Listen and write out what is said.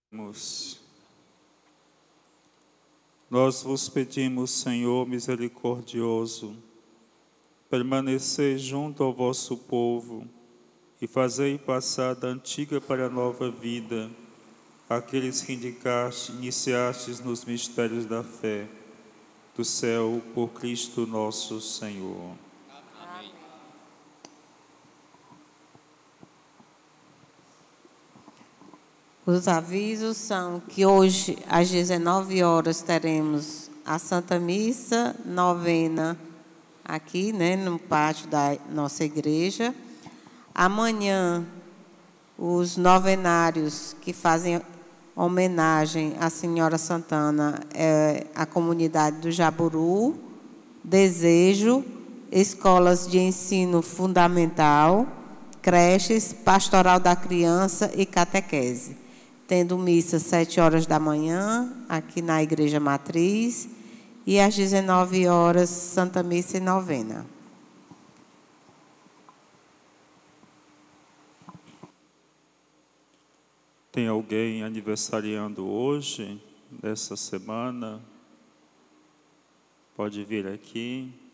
Nós vos pedimos, Senhor misericordioso, permanecei junto ao vosso povo e fazei passar da antiga para a nova vida aqueles que iniciastes nos mistérios da fé, do céu, por Cristo nosso Senhor. Amém. Os avisos são que hoje, às 19 horas, teremos a Santa Missa, novena, aqui, no pátio da nossa igreja. Amanhã, os novenários que fazem homenagem à Senhora Santana é a comunidade do Jaburu, Desejo, escolas de ensino fundamental, creches, pastoral da criança e catequese. Tendo missa às 7 horas da manhã, aqui na Igreja Matriz, e às 19 horas, Santa Missa e novena. Tem alguém aniversariando hoje, dessa semana? Pode vir aqui.